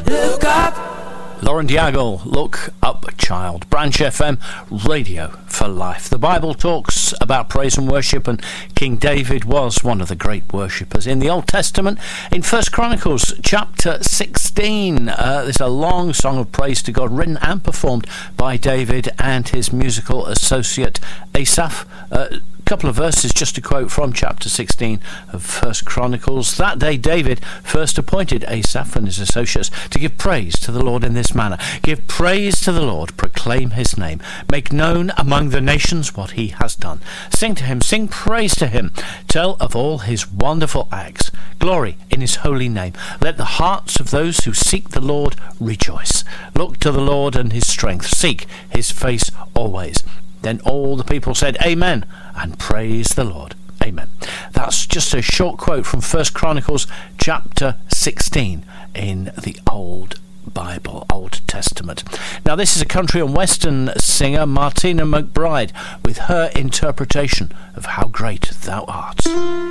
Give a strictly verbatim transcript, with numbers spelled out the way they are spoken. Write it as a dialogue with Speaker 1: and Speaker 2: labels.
Speaker 1: Look up.
Speaker 2: Lauren Diagle, Look Up Child. Branch F M, Radio for Life. The Bible talks about praise and worship, and King David was one of the great worshippers in the Old Testament. In First Chronicles chapter sixteen, uh, there's a long song of praise to God written and performed by David and his musical associate Asaph. Uh, couple of verses just to quote from chapter sixteen of First Chronicles. That day David first appointed Asaph and his associates to give praise to the Lord in this manner. Give praise to the Lord, proclaim his name, make known among the nations what he has done. Sing to him, sing praise to him, tell of all his wonderful acts. Glory in his holy name. Let the hearts of those who seek the Lord rejoice. Look to the Lord and his strength. Seek his face always. Then all the people said, Amen, and praise the Lord. Amen. That's just a short quote from First Chronicles chapter sixteen in the Old Bible, Old Testament. Now this is a country and western singer, Martina McBride, with her interpretation of How Great Thou Art.